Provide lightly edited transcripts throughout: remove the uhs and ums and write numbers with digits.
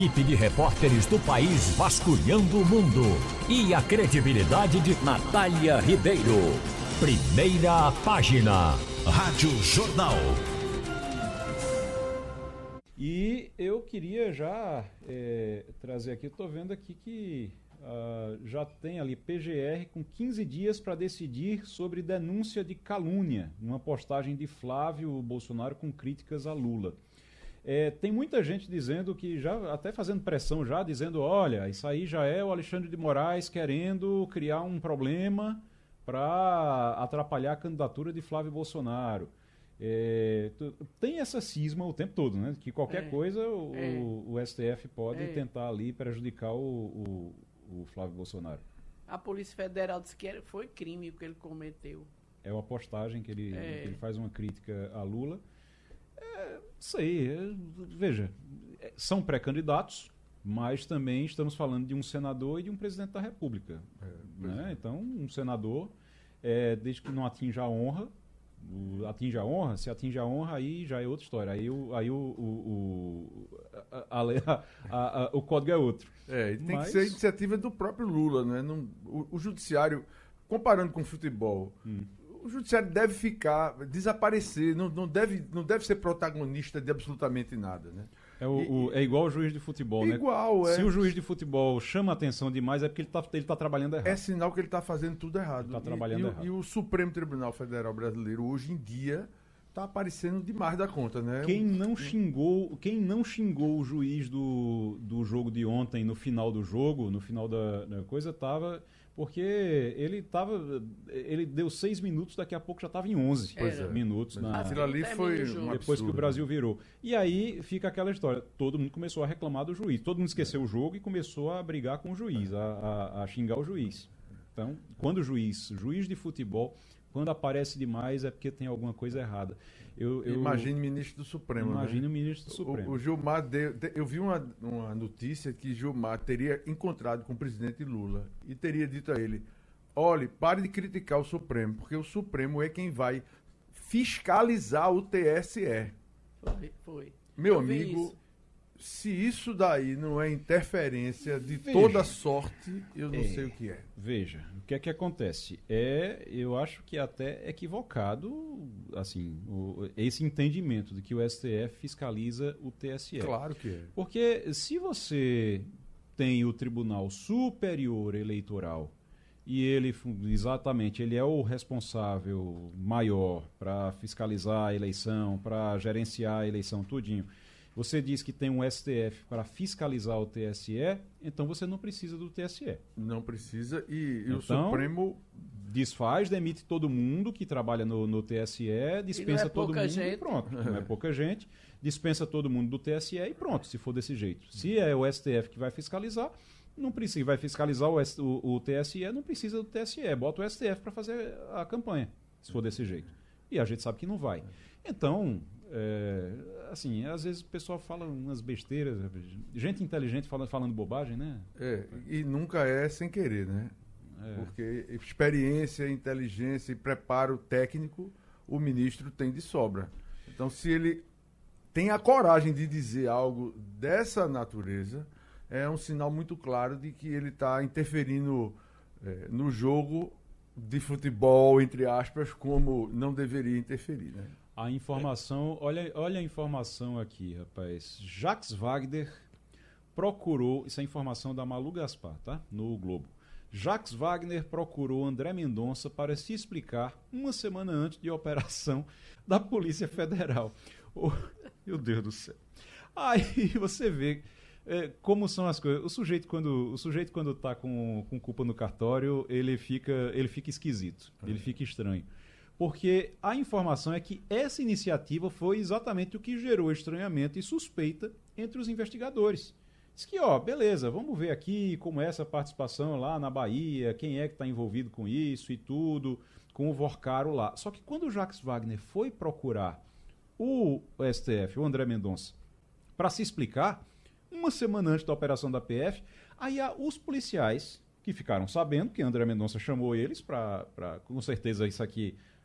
Equipe de repórteres do país vasculhando o mundo e a credibilidade de Natália Ribeiro. Primeira página. Rádio Jornal. E eu queria já trazer aqui, estou vendo aqui que já tem ali PGR com 15 dias para decidir sobre denúncia de calúnia, uma postagem de Flávio Bolsonaro com críticas a Lula. Tem muita gente dizendo que, já até fazendo pressão já, dizendo, olha, isso aí já é o Alexandre de Moraes querendo criar um problema para atrapalhar a candidatura de Flávio Bolsonaro. Tem essa cisma o tempo todo, né? Que qualquer coisa o STF pode tentar ali prejudicar o Flávio Bolsonaro. A Polícia Federal disse que foi crime o que ele cometeu. É uma postagem que ele faz uma crítica a Lula. Isso aí, veja, são pré-candidatos, mas também estamos falando de um senador e de um presidente da República. Né? Então, um senador, desde que não atinja a honra, se atinge a honra, aí já é outra história. Aí o código é outro. Tem que ser iniciativa do próprio Lula, né? O judiciário, comparando com o futebol, o judiciário deve desaparecer, não deve ser protagonista de absolutamente nada, né? É igual o juiz de futebol, né? Se o juiz de futebol chama atenção demais, é porque ele tá trabalhando errado. É sinal que ele está fazendo tudo errado. Ele tá trabalhando errado. E o Supremo Tribunal Federal Brasileiro, hoje em dia, está aparecendo demais da conta, né? Quem não xingou o juiz do jogo de ontem, no final do jogo, no final da coisa, estava... Porque ele deu 6 minutos, daqui a pouco já estava em 11 minutos. Aquilo ali foi depois que o Brasil virou. E aí fica aquela história, todo mundo começou a reclamar do juiz, todo mundo esqueceu o jogo e começou a brigar com o juiz, a xingar o juiz. Então, quando o juiz de futebol, quando aparece demais é porque tem alguma coisa errada. Imagine o ministro do Supremo. Imagine o ministro do Supremo. O Gilmar eu vi uma notícia que Gilmar teria encontrado com o presidente Lula e teria dito a ele: olhe, pare de criticar o Supremo, porque o Supremo é quem vai fiscalizar o TSE. Foi. Meu amigo, se isso daí não é interferência de toda sorte, eu não sei o que é. Veja, o que é que acontece? Eu acho que até equivocado, assim, esse entendimento de que o STF fiscaliza o TSE. Claro que é. Porque se você tem o Tribunal Superior Eleitoral e ele é o responsável maior para fiscalizar a eleição, para gerenciar a eleição tudinho, você diz que tem um STF para fiscalizar o TSE, então você não precisa do TSE. Não precisa e então, o Supremo desfaz, demite todo mundo que trabalha no TSE, dispensa todo mundo e pronto. Não é pouca gente, dispensa todo mundo do TSE e pronto, se for desse jeito. Se é o STF que vai fiscalizar, não precisa, vai fiscalizar o TSE, não precisa do TSE, bota o STF para fazer a campanha, se for desse jeito. E a gente sabe que não vai. Então, assim, às vezes o pessoal fala umas besteiras, gente inteligente falando bobagem, né? E nunca é sem querer, né? Porque experiência, inteligência e preparo técnico o ministro tem de sobra. Então, se ele tem a coragem de dizer algo dessa natureza, é um sinal muito claro de que ele está interferindo no jogo de futebol, entre aspas, como não deveria interferir, né? A informação, olha a informação aqui, rapaz. Jacques Wagner procurou, isso é informação da Malu Gaspar, tá? No Globo. Jacques Wagner procurou André Mendonça para se explicar uma semana antes de operação da Polícia Federal. Meu Deus do céu. Aí você vê como são as coisas. O sujeito quando está com culpa no cartório, ele fica esquisito, ele fica estranho. Porque a informação é que essa iniciativa foi exatamente o que gerou estranhamento e suspeita entre os investigadores. Diz que, beleza, vamos ver aqui como é essa participação lá na Bahia, quem é que está envolvido com isso e tudo, com o Vorcaro lá. Só que quando o Jacques Wagner foi procurar o STF, o André Mendonça, para se explicar, uma semana antes da operação da PF, aí os policiais que ficaram sabendo que André Mendonça chamou eles para com certeza isso aqui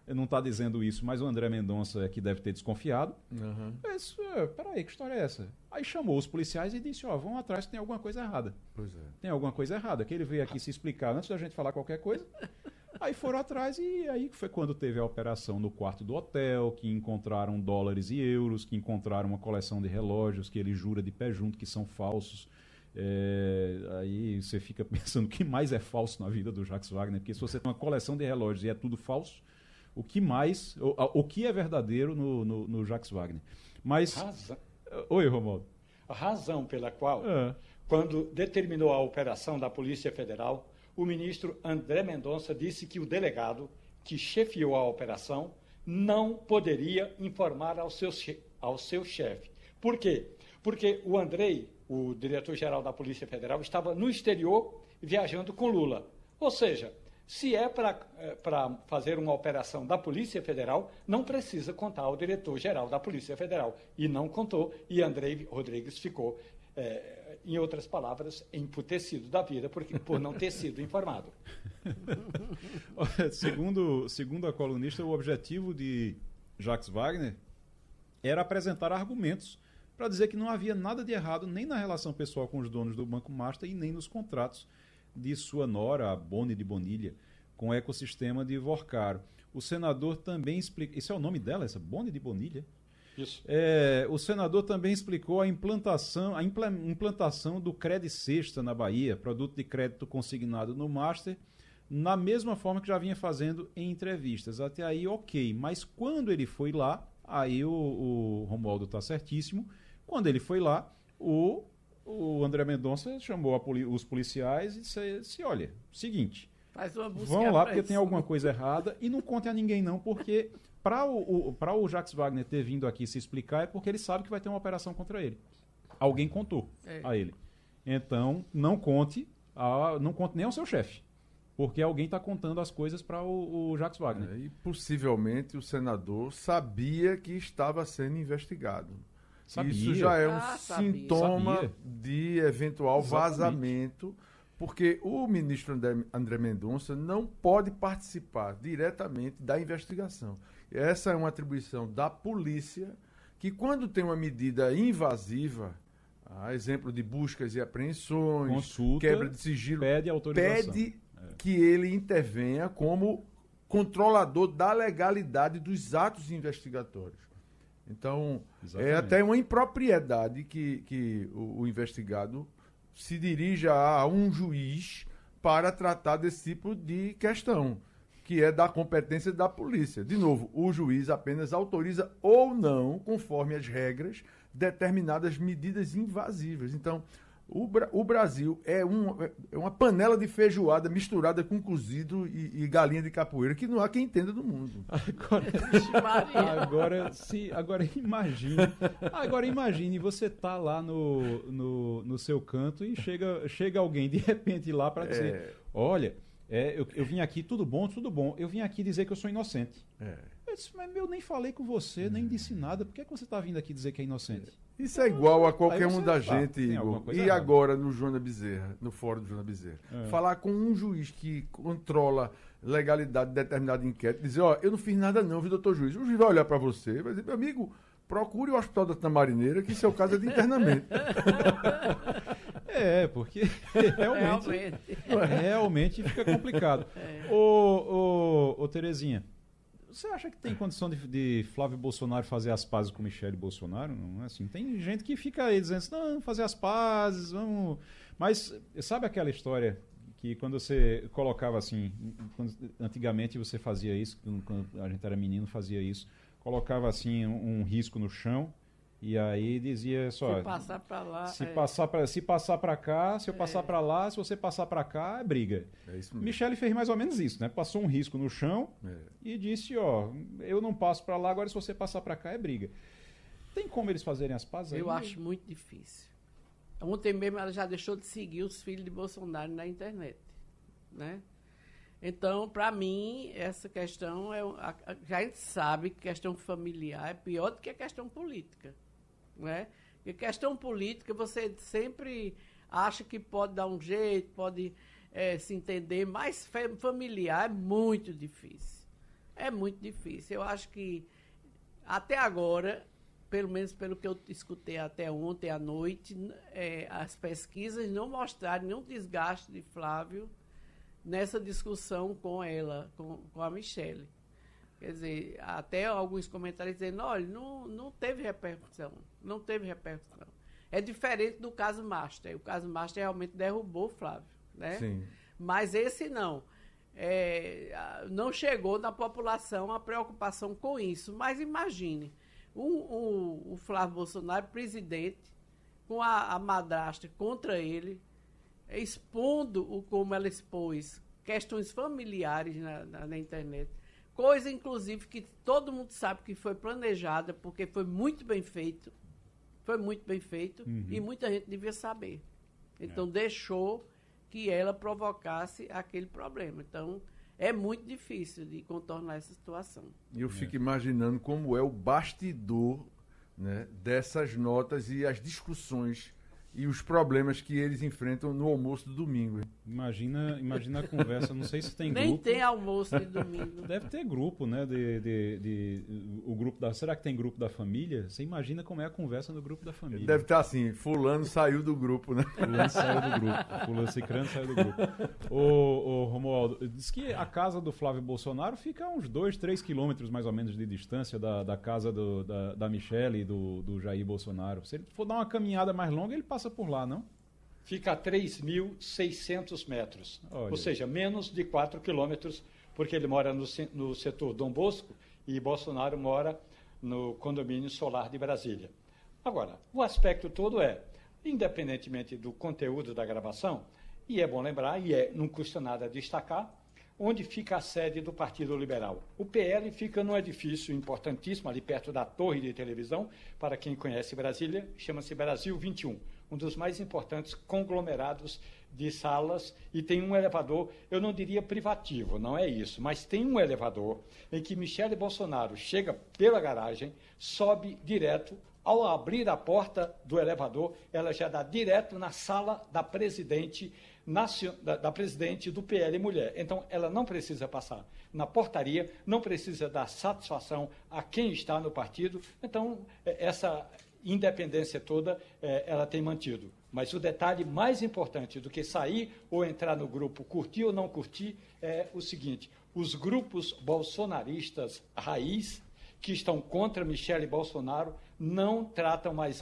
não está dizendo isso, mas o André Mendonça é que deve ter desconfiado. Mas, peraí, que história é essa? Aí chamou os policiais e disse, vão atrás que tem alguma coisa errada. Pois é. Tem alguma coisa errada, que ele veio aqui se explicar antes da gente falar qualquer coisa. Aí foram atrás e aí foi quando teve a operação no quarto do hotel, que encontraram dólares e euros, que encontraram uma coleção de relógios que ele jura de pé junto que são falsos. Aí você fica pensando o que mais é falso na vida do Jacques Wagner, porque se você tem uma coleção de relógios e é tudo falso, o que é verdadeiro no Jacques Wagner? Mas... Oi, Romualdo. A razão pela qual, quando determinou a operação da Polícia Federal, o ministro André Mendonça disse que o delegado que chefiou a operação não poderia informar ao seu chefe. Por quê? Porque o Andrei, o diretor-geral da Polícia Federal, estava no exterior viajando com Lula. Ou seja, se é para fazer uma operação da Polícia Federal, não precisa contar ao diretor-geral da Polícia Federal. E não contou, e Andrei Rodrigues ficou, em outras palavras, emputecido da vida por não ter sido informado. Segundo a colunista, o objetivo de Jacques Wagner era apresentar argumentos para dizer que não havia nada de errado nem na relação pessoal com os donos do Banco Master e nem nos contratos de sua nora, a Boni de Bonilha, com o ecossistema de Vorcaro. O senador também explica... Esse é o nome dela, essa Boni de Bonilha? Isso. O senador também explicou a implantação do Credit Sexta na Bahia, produto de crédito consignado no Master, na mesma forma que já vinha fazendo em entrevistas. Até aí, ok. Mas quando ele foi lá, aí o Romualdo está certíssimo, quando ele foi lá, o André Mendonça chamou os policiais e disse, olha, seguinte, vão lá porque tem alguma coisa errada e não conte a ninguém não, porque para o Jacques Wagner ter vindo aqui se explicar é porque ele sabe que vai ter uma operação contra ele. Alguém contou a ele. Então, não conte nem ao seu chefe, porque alguém está contando as coisas para o Jacques Wagner. E possivelmente o senador sabia que estava sendo investigado. Sabia. Isso já é um sintoma de eventual vazamento, porque o ministro André Mendonça não pode participar diretamente da investigação. Essa é uma atribuição da polícia, que quando tem uma medida invasiva, a exemplo de buscas e apreensões, consulta, quebra de sigilo, pede autorização. Que ele intervenha como controlador da legalidade dos atos investigatórios. Então, exatamente, é até uma impropriedade que o investigado se dirija a um juiz para tratar desse tipo de questão, que é da competência da polícia. De novo, o juiz apenas autoriza ou não, conforme as regras, determinadas medidas invasivas. Então, o Brasil é uma panela de feijoada misturada com cozido e galinha de capoeira, que não há quem entenda do mundo. Agora imagine você tá lá no seu canto e chega alguém de repente lá para dizer, olha, eu vim aqui, tudo bom, eu vim aqui dizer que eu sou inocente. Eu disse, mas eu nem falei com você, nem disse nada, por que você está vindo aqui dizer que é inocente? Isso é igual a qualquer um da gente, Igor. E errada. Agora no Joana Bezerra, no fórum do Joana Bezerra. Falar com um juiz que controla legalidade de determinado inquérito, dizer, eu não fiz nada não, viu, doutor juiz? O juiz vai olhar para você e vai dizer, meu amigo, procure o Hospital da Tamarineira, que seu caso é de internamento. Porque realmente fica complicado. Ô, Terezinha, você acha que tem condição de Flávio Bolsonaro fazer as pazes com Michele Bolsonaro? Não é assim? Tem gente que fica aí dizendo assim, não, fazer as pazes, vamos... Mas sabe aquela história que quando você colocava assim, antigamente você fazia isso, quando a gente era menino fazia isso, colocava assim um risco no chão e aí dizia só... Se passar para lá... Se passar para cá, se eu passar para lá, se você passar para cá, é briga. É isso mesmo. Michele fez mais ou menos isso, né? Passou um risco no chão e disse, eu não passo para lá, agora se você passar para cá, é briga. Tem como eles fazerem as pazes aí? Eu acho muito difícil. Ontem mesmo ela já deixou de seguir os filhos de Bolsonaro na internet, né? Então, para mim, essa questão já a gente sabe que questão familiar é pior do que a questão política, né? Porque questão política você sempre acha que pode dar um jeito, pode se entender, mas familiar é muito difícil. É muito difícil. Eu acho que até agora, pelo menos pelo que eu escutei até ontem à noite, as pesquisas não mostraram nenhum desgaste de Flávio nessa discussão com ela, com a Michelle. Quer dizer, até alguns comentários dizendo, olha, não teve repercussão, não teve repercussão. É diferente do caso Master. O caso Master realmente derrubou Flávio, né? Sim. Mas esse não. Não chegou na população a preocupação com isso. Mas imagine, o Flávio Bolsonaro, presidente, com a madrasta contra ele, expondo como ela expôs questões familiares na internet, coisa, inclusive, que todo mundo sabe que foi planejada, porque foi muito bem feito, e muita gente devia saber. Então, deixou que ela provocasse aquele problema. Então, é muito difícil de contornar essa situação. E eu fico imaginando como é o bastidor, né, dessas notas e as discussões e os problemas que eles enfrentam no almoço do domingo. Imagina a conversa, não sei se tem grupo. Nem tem almoço de domingo. Deve ter grupo, né? O grupo será que tem grupo da família? Você imagina como é a conversa no grupo da família. Deve estar assim, fulano saiu do grupo, né? Fulano saiu do grupo. Fulano Cicrano saiu do grupo. Ô Romualdo, diz que a casa do Flávio Bolsonaro fica a uns 2-3 quilômetros mais ou menos de distância da casa da Michelle e do Jair Bolsonaro. Se ele for dar uma caminhada mais longa, ele passa por lá, não? Fica a 3.600 metros, ou seja, menos de 4 quilômetros, porque ele mora no setor Dom Bosco e Bolsonaro mora no condomínio solar de Brasília. Agora, o aspecto todo independentemente do conteúdo da gravação, e é bom lembrar, não custa nada destacar, onde fica a sede do Partido Liberal. O PL fica num edifício importantíssimo, ali perto da torre de televisão, para quem conhece Brasília, chama-se Brasil 21, um dos mais importantes conglomerados de salas, e tem um elevador, eu não diria privativo, não é isso, mas tem um elevador em que Michelle Bolsonaro chega pela garagem, sobe direto, ao abrir a porta do elevador, ela já dá direto na sala da presidente do PL Mulher. Então, ela não precisa passar na portaria, não precisa dar satisfação a quem está no partido. Então, essa independência toda, ela tem mantido. Mas o detalhe mais importante do que sair ou entrar no grupo, curtir ou não curtir, é o seguinte: os grupos bolsonaristas raiz, que estão contra Michelle Bolsonaro, não tratam mais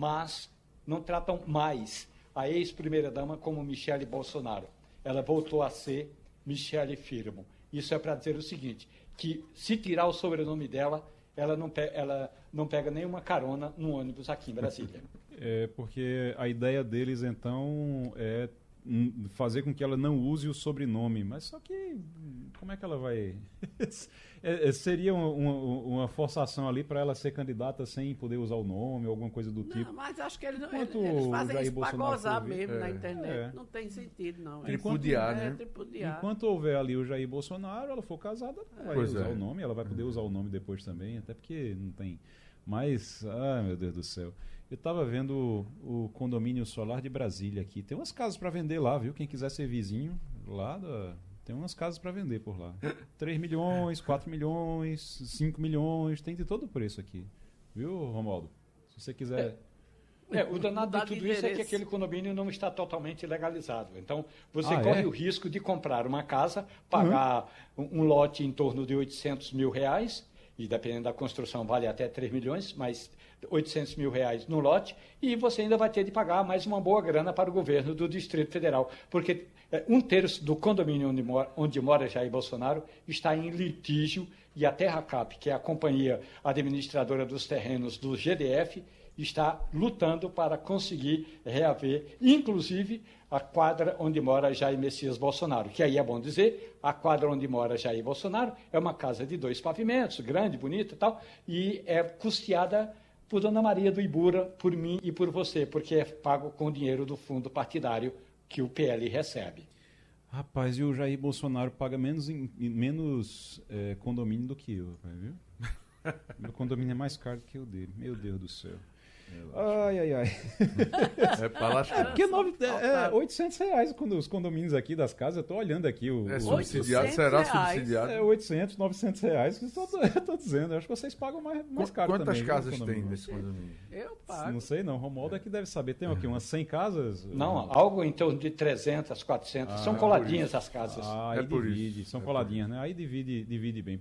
a ex-primeira-dama como Michelle Bolsonaro. Ela voltou a ser Michelle Firmo. Isso é para dizer o seguinte, que se tirar o sobrenome dela, ela não pega nenhuma carona no ônibus aqui em Brasília. Porque a ideia deles, então, é fazer com que ela não use o sobrenome. Mas só que, como é que ela vai... seria uma forçação ali para ela ser candidata sem poder usar o nome, alguma coisa do tipo. Não, mas acho que eles fazem isso para gozar mesmo na internet. Não tem sentido, não. Tripudiar, né? Enquanto houver ali o Jair Bolsonaro, ela for casada, ela vai usar o nome, ela vai poder usar o nome depois também, até porque não tem... Mas, meu Deus do céu. Eu estava vendo o condomínio solar de Brasília aqui. Tem umas casas para vender lá, viu? Quem quiser ser vizinho lá, tem umas casas para vender por lá. 3 milhões, 4 milhões, 5 milhões, tem de todo o preço aqui. Viu, Romualdo? Se você quiser... O danado de tudo isso é que aquele condomínio não está totalmente legalizado. Então, você corre o risco de comprar uma casa, pagar um lote em torno de R$800 mil, e dependendo da construção vale até 3 milhões, mas R$800 mil no lote, e você ainda vai ter de pagar mais uma boa grana para o governo do Distrito Federal, porque 1/3 do condomínio onde mora Jair Bolsonaro está em litígio, e a Terracap, que é a companhia administradora dos terrenos do GDF, está lutando para conseguir reaver, inclusive, a quadra onde mora Jair Messias Bolsonaro, que aí é bom dizer, a quadra onde mora Jair Bolsonaro é uma casa de 2 pavimentos, grande, bonita e tal, e é custeada por Dona Maria do Ibura, por mim e por você, porque é pago com o dinheiro do fundo partidário que o PL recebe. Rapaz, e o Jair Bolsonaro paga menos condomínio do que eu, viu? Meu condomínio é mais caro que o dele, meu Deus do céu. Ai. É para lascar. Porque R$800 quando os condomínios aqui das casas, eu estou olhando aqui o... É subsidiado, será subsidiado? É R$800, R$900, que eu estou dizendo. Eu acho que vocês pagam mais caro Quantas também. Casas tem nesse condomínio? Eu pago. Não sei não, Romualdo aqui deve saber. Tem aqui umas 100 casas? Não, algo em torno de 300, 400. São coladinhas as casas. Aí por divide, isso. são coladinhas, né? Aí divide bem.